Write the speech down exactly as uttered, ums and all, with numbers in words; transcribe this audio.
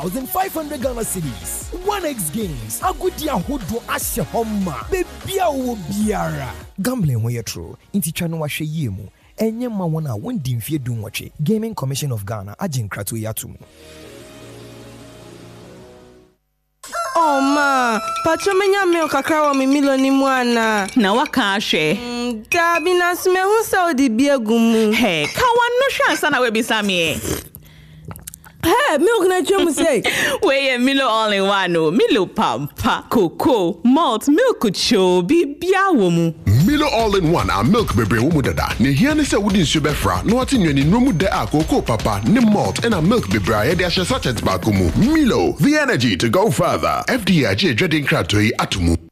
thousand five hundred Ghana cedis. one X Games. Agudia Hodo Ashe Homa. Bebia wo biara. Gambling when you're true. Inti chano wa she yemu. Enye ma wana wendi mfie dunwache. Gaming Commission of Ghana. Ajin kratu yatumu. Oh ma, pacho menya milk kakra wa mimilo ni mwana. Na waka ashe. Mm, dabi na sume hunsa odi biegumu. Hey, kawa no shansa na webisa me. Hey, milk na chomu say. Weye Milo all in one no. Milo pampa, cocoa, malt, milk cho, bibia womu. Milo all in one a milk bebre womu dada. Ne hia ne se wudi nsu befra, no ati nwani nomu de a cocoa papa, ne malt and a milk bebre ya de ashe sachet ba komu. Milo, the energy to go further. F D A je dreading kratoi atumu.